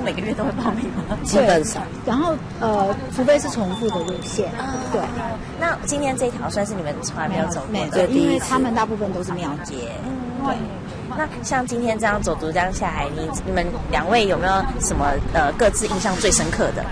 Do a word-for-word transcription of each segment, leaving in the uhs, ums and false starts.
每个月都会报名吗？ 基本上。 然后呃，除非是重复的路线。啊、对。 那今天这一条算是你们从来没有走过的， 对，因为他们大部分都是庙街。嗯，对。 那像今天这样走读这样下来，你你们两位有没有什么呃各自印象最深刻的？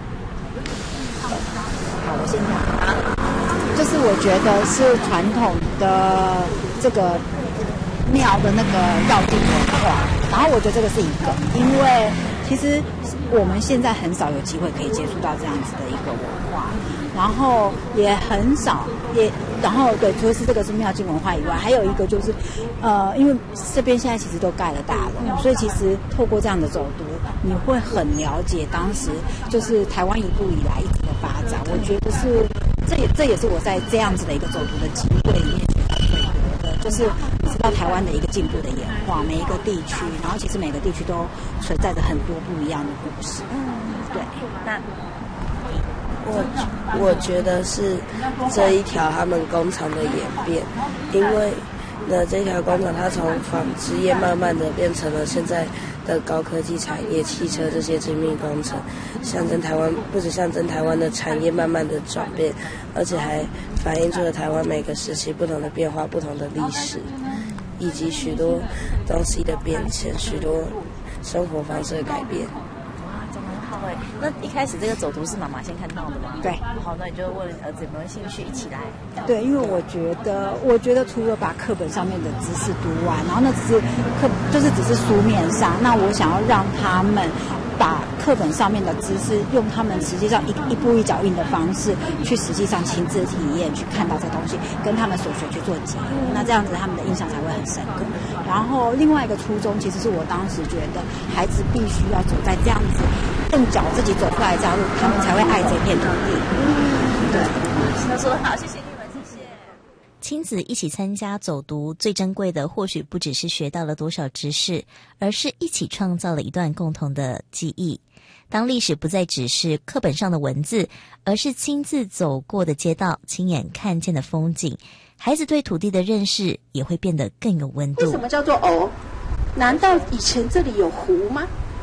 好，我先讲啊，就是我觉得是传统的这个庙的那个绕境文化，然后我觉得这个是一个，因为其实我们现在很少有机会可以接触到这样子的一个文化，然后也很少也。然后对，除了是这个是庙境文化以外，还有一个就是，呃，因为这边现在其实都盖了大楼，所以其实透过这样的走读，你会很了解当时就是台湾一路以来一直的发展。我觉得是，这也这也是我在这样子的一个走读的机会里面学到最多的，就是知道台湾的一个进步的演化，每一个地区，然后其实每个地区都存在着很多不一样的故事。嗯，对，那。 我我觉得是这一条他们工厂的演变，因为呢这条工厂它从纺织业慢慢的变成了现在的高科技产业，汽车这些精密工程，象征台湾不止象征台湾的产业慢慢的转变，而且还反映出了台湾每个时期不同的变化、不同的历史，以及许多东西的变迁，许多生活方式的改变。 对，那一开始这个走读是妈妈先看到的吗？ 对， 好，那你就问儿子有没有兴趣一起来？ 对，因为我觉得，我觉得除了把课本上面的知识读完，然后那只是课，就是只是书面上，那我想要让他们把课本上面的知识，用他们实际上一一步一脚印的方式，去实际上亲自体验，去看到这东西，跟他们所学去做结合，那这样子他们的印象才会很深刻。然后另外一个初衷，其实是我当时觉得，孩子必须要走在这样子。用脚自己走出来这条路，他们才会爱这片土地。嗯，对， 那说得好，谢谢你们，谢谢。 亲子一起参加走读，最珍贵的或许不只是学到了多少知识，而是一起创造了一段共同的记忆。当历史不再只是课本上的文字，而是亲自走过的街道，亲眼看见的风景，孩子对土地的认识也会变得更有温度。 为什么叫做藕？难道以前这里有湖吗？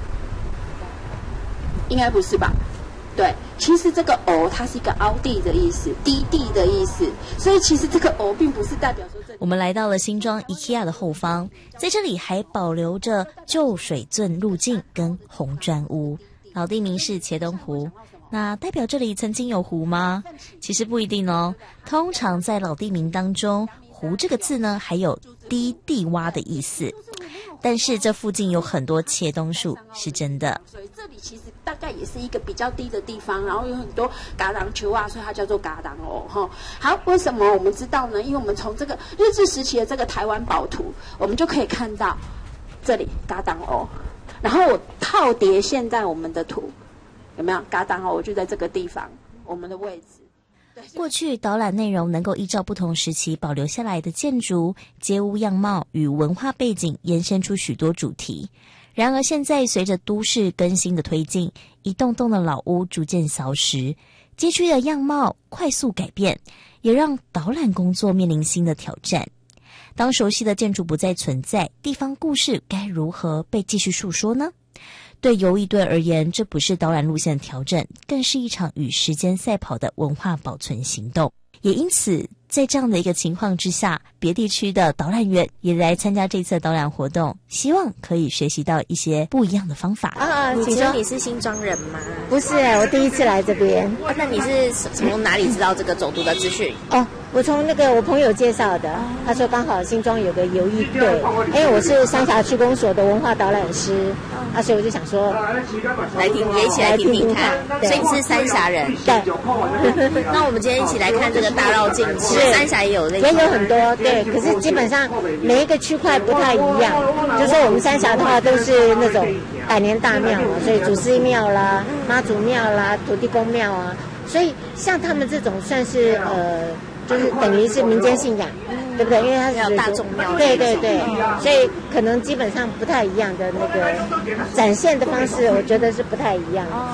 应该不是吧？对，其实这个“藕”它是一个凹地的意思，低地的意思，所以其实这个“藕”并不是代表说这里。 我们来到了新庄 IKEA 的后方，在这里还保留着旧水圳路径跟红砖屋，老地名是茄东湖。那代表这里曾经有湖吗？其实不一定哦。通常在老地名当中，湖这个字呢还有低地洼的意思。但是这附近有很多茄冬树，是真的。 所以这里其实大概也是一个比较低的地方，然后有很多嘎当球啊，所以它叫做嘎当哦哈。好，为什么我们知道呢？因为我们从这个日治时期的这个台湾宝图，我们就可以看到这里嘎当哦，然后我套叠现在我们的图，有没有嘎当哦？就在这个地方，我们的位置。 过去导览内容能够依照不同时期保留下来的建筑、街屋样貌与文化背景延伸出许多主题。然而现在随着都市更新的推进，一栋栋的老屋逐渐消失，街区的样貌快速改变，也让导览工作面临新的挑战。当熟悉的建筑不再存在，地方故事该如何被继续述说呢？对游艺队而言，这不是导览路线的调整，更是一场与时间赛跑的文化保存行动。也因此，在这样的一个情况之下，别地区的导览员也来参加这次的导览活动，希望可以学习到一些不一样的方法。 啊，你说你是新庄人吗？ 不是，我第一次来这边。 啊，那你是从哪里知道这个走读的资讯？ 哦，我从那个我朋友介绍的，他说刚好新庄有个游艺队，因为我是三峡区公所的文化导览师，啊，所以我就想说来听，也一起来听听看。所以你是三峡人？ 对。 那我们今天一起来看这个大绕境，其实三峡也有类似， 也有很多对，可是基本上每一个区块不太一样。就说我们三峡的话都是那种百年大庙嘛，所以祖师庙啦、妈祖庙啦、土地公庙啊，所以像他们这种算是呃。就是等于是民间信仰，对不对？因为它是大众庙， 对对对，所以可能基本上不太一样的那个展现的方式，我觉得是不太一样。 哦，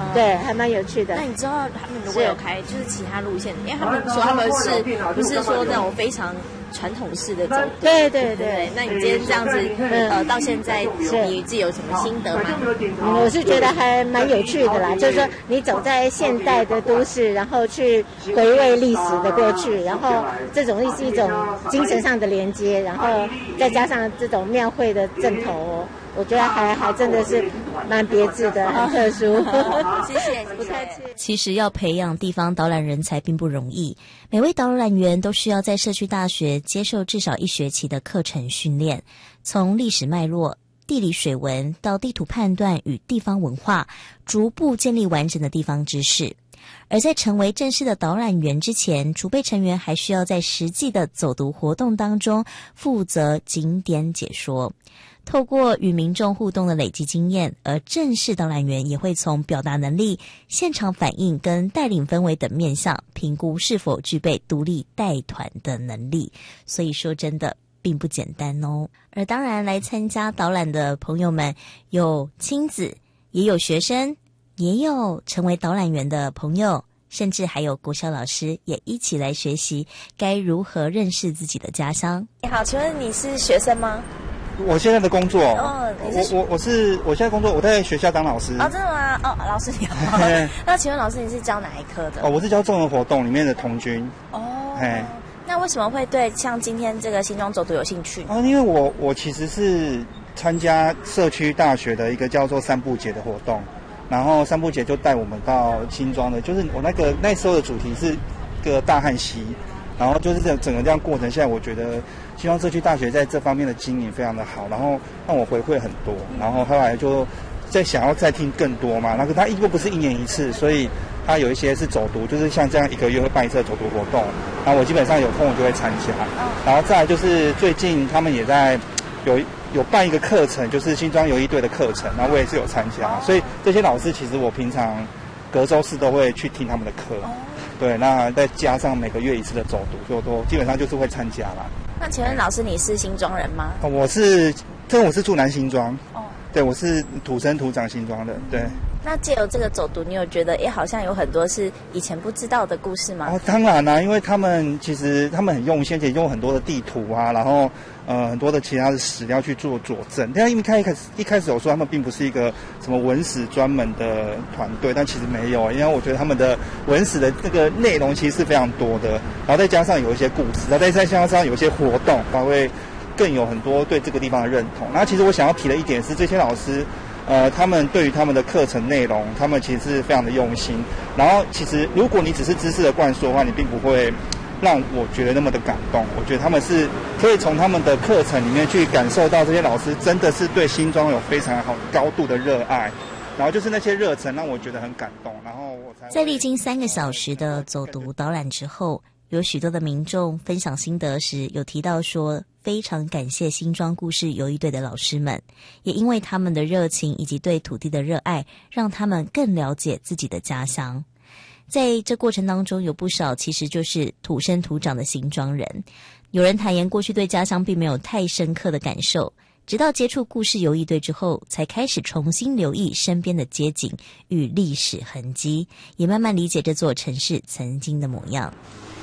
对，还蛮有趣的。 那你知道他们如果有开就是其他路线，因为他们说他们是不是说那种非常传统式的走读？ 对对 对, 对。那你今天这样子，嗯、呃，到现在你自己有什么心得吗？ 嗯，我是觉得还蛮有趣的啦，就是说你走在现代的都市，然后去回味历史的过去，然后这种是一种精神上的连接，然后再加上这种庙会的阵头哦。我觉得还还真的是蛮别致的，很特殊。 谢谢， 不客气。 其实要培养地方导览人才并不容易，每位导览员都需要在社区大学接受至少一学期的课程训练，从历史脉络、地理水文到地图判断与地方文化，逐步建立完整的地方知识。而在成为正式的导览员之前，储备成员还需要在实际的走读活动当中负责景点解说。透过与民众互动的累积经验，而正式导览员也会从表达能力、现场反应跟带领氛围等面向评估是否具备独立带团的能力。所以说真的并不简单哦。而当然来参加导览的朋友们，有亲子，也有学生，也有成为导览员的朋友，甚至还有国小老师也一起来学习该如何认识自己的家乡。 你好，请问你是学生吗？ 我现在的工作， 哦，你是我我我是我现在工作，我在学校当老师。 哦，真的吗？哦，老师你好。那请问老师你是教哪一科的？ 哦，我是教综合活动里面的童军。 哦，嘿，那为什么会对像今天这个新庄走读有兴趣呢？ 哦，因为我我其实是参加社区大学的一个叫做三步节的活动，然后三步节就带我们到新庄的，就是我那个那时候的主题是个大汉溪，然后就是这整个这样过程下来，我觉得新庄社区大学在这方面的经营非常的好，然后让我回馈很多，然后后来就在想要再听更多嘛，那个他一波不是一年一次，所以他有一些是走读，就是像这样一个月会办一次走读活动，然后我基本上有空我就会参加，然后再来就是最近他们也在有有办一个课程，就是新庄游艺队的课程，然后我也是有参加，所以这些老师其实我平常隔周四都会去听他们的课，对，那再加上每个月一次的走读，所以我都基本上就是会参加啦。 那请问老师你是新庄人吗？ 哦，我是，这我是住南新庄。哦，对，我是土生土长新庄的，对。 那借由这个走读，你有觉得，哎，好像有很多是以前不知道的故事吗？ 哦，当然啦、啊，因为他们其实他们很用心，而且用很多的地图啊，然后呃很多的其他的史料去做佐证。但因为他一开始一开始有说他们并不是一个什么文史专门的团队，但其实没有，因为我觉得他们的文史的这个内容其实是非常多的，然后再加上有一些故事，然后再加上有一些活动，才会更有很多对这个地方的认同。然后其实我想要提的一点是，这些老师。呃，他们对于他们的课程内容，他们其实是非常的用心。然后，其实如果你只是知识的灌输的话，你并不会让我觉得那么的感动。我觉得他们是可以从他们的课程里面去感受到这些老师真的是对新庄有非常好高度的热爱。然后就是那些热忱让我觉得很感动。然后我才在历经三个小时的走读导览之后，有许多的民众分享心得时，有提到说非常感谢新庄故事游艺队的老师们，也因为他们的热情以及对土地的热爱，让他们更了解自己的家乡。在这过程当中，有不少其实就是土生土长的新庄人，有人坦言过去对家乡并没有太深刻的感受，直到接触故事游艺队之后，才开始重新留意身边的街景与历史痕迹，也慢慢理解这座城市曾经的模样。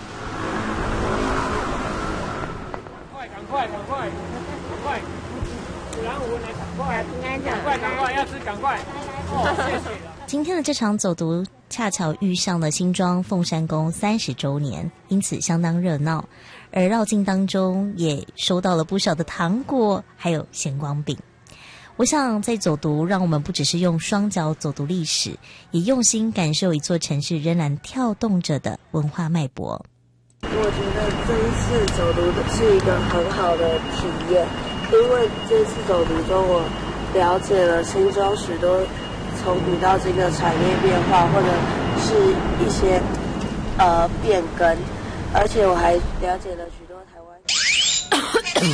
快，赶快，赶快！然后我们来赶快，赶快，赶快，要吃赶快！哦，谢谢了。 今天的这场走读恰巧遇上了新庄凤山宫三十周年，因此相当热闹。而绕境当中也收到了不少的糖果，还有咸光饼。我想在走读，让我们不只是用双脚走读历史，也用心感受一座城市仍然跳动着的文化脉搏。 我觉得这一次走读是一个很好的体验，因为这次走读中我了解了新庄许多从古到今的产业变化，或者是一些呃变更，而且我还了解了许多台湾。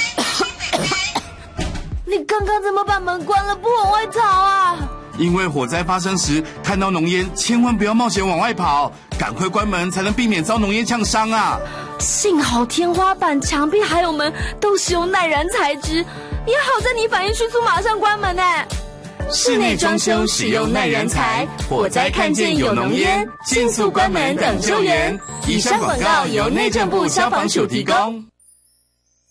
你刚刚怎么把门关了，不往外逃啊？ 因为火灾发生时看到浓烟，千万不要冒险往外跑，赶快关门才能避免遭浓烟呛伤啊！ 幸好天花板、墙壁还有门都使用耐燃材质，也好在你反应迅速，马上关门呢。 室内装修使用耐燃材，火灾看见有浓烟，尽速关门等救援。以上广告由内政部消防署提供。